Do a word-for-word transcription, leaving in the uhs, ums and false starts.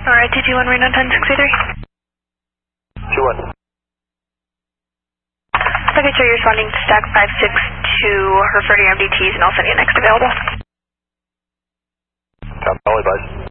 Alright, T T one Reno ten sixty-three. two one. Okay, so you're responding to stack five six two, refer to your M D Ts, and I'll send you next available. Top, Ollie, bud.